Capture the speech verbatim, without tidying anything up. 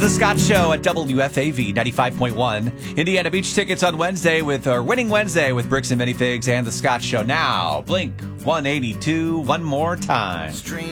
The Scott Show at W F A V ninety-five point one. Indiana Beach tickets on Wednesday with our Winning Wednesday with Bricks and Minifigs and The Scott Show. Now, Blink one eighty-two one more time.